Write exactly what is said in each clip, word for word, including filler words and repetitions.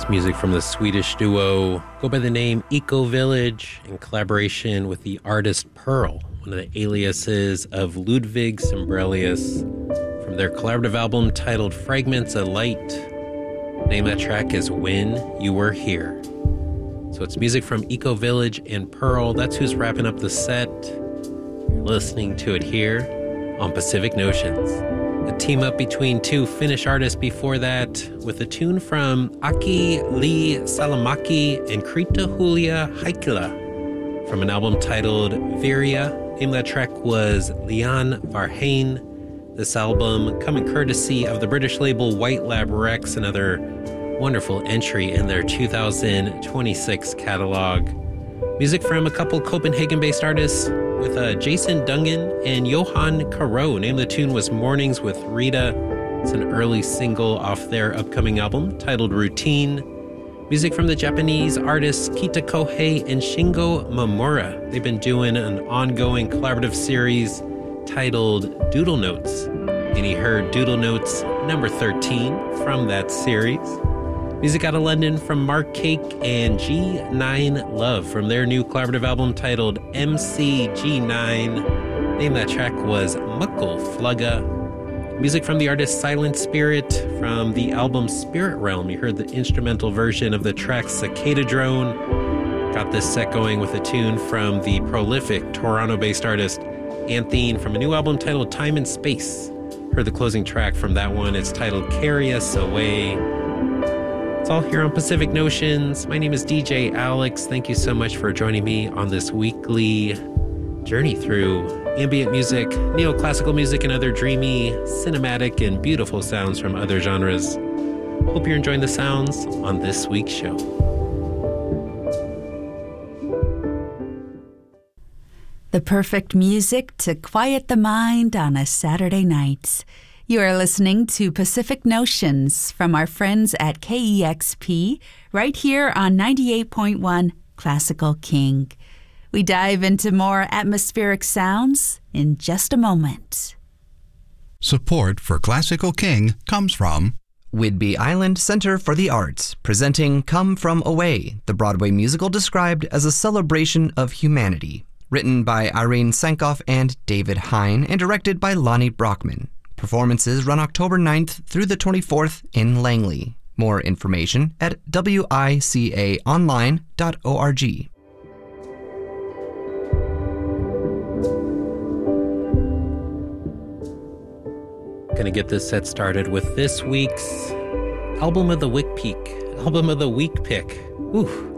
Music from the Swedish duo go by the name Eco Village in collaboration with the artist Pearl, one of the aliases of Ludwig Sembrelius, from their collaborative album titled Fragments of Light. The name of that track is When You Were Here. So it's music from Eco Village and Pearl. That's who's wrapping up the set. You're listening to it here on Pacific Notions. A team up between two Finnish artists before that with a tune from Aki Lee Salamaki and Krita Julia Heikkila from an album titled Viria. The name of that track was Leon Varhain. This album coming courtesy of the British label White Lab Rex, another wonderful entry in their two thousand twenty-six catalog. Music from a couple Copenhagen-based artists with uh, Jason Dungan and Johan Caro. Name of the tune was Mornings with Rita. It's an early single off their upcoming album titled Routine. Music from the Japanese artists Kita Kohei and Shingo Mamura. They've been doing an ongoing collaborative series titled Doodle Notes. And you heard Doodle Notes number thirteen from that series. Music out of London from Mark Cake and G nine Love from their new collaborative album titled M C G nine. Name of that track was Muckle Flugga. Music from the artist Silent Spirit from the album Spirit Realm. You heard the instrumental version of the track Cicada Drone. Got this set going with a tune from the prolific Toronto-based artist Anthene from a new album titled Time and Space. Heard the closing track from that one. It's titled Carry Us Away. It's all here on Pacific Notions. My name is D J Alex. Thank you so much for joining me on this weekly journey through ambient music, neoclassical music, and other dreamy, cinematic, and beautiful sounds from other genres. Hope you're enjoying the sounds on this week's show. The perfect music to quiet the mind on a Saturday night. You are listening to Pacific Notions from our friends at K E X P, right here on ninety-eight point one Classical King. We dive into more atmospheric sounds in just a moment. Support for Classical King comes from Whidbey Island Center for the Arts, presenting Come From Away, the Broadway musical described as a celebration of humanity. Written by Irene Sankoff and David Hine, and directed by Lonnie Brockman. Performances run October ninth through the twenty-fourth in Langley. More information at wica online dot org. Gonna get this set started with this week's Album of the Week Peak. Album of the Week pick. Ooh.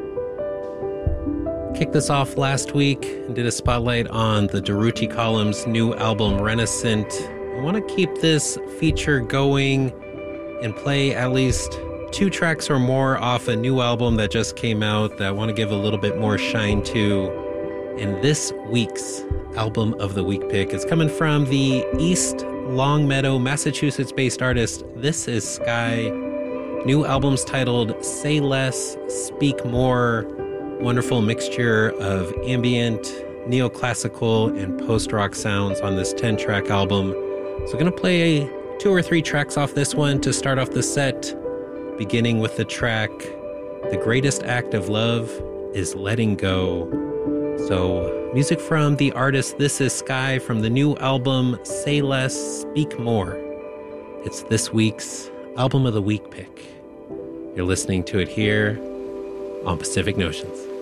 Kicked this off last week and did a spotlight on the Durutti Column's new album, Renaissance. I want to keep this feature going and play at least two tracks or more off a new album that just came out that I want to give a little bit more shine to. And this week's Album of the Week pick is coming from the East Longmeadow, Massachusetts-based artist This Is Sky. New album's titled Say Less, Speak More. Wonderful mixture of ambient, neoclassical, and post-rock sounds on this ten-track album. So I'm going to play two or three tracks off this one to start off the set, beginning with the track, The Greatest Act of Love is Letting Go. So music from the artist This Is Sky from the new album, Say Less, Speak More. It's this week's Album of the Week pick. You're listening to it here on Pacific Notions.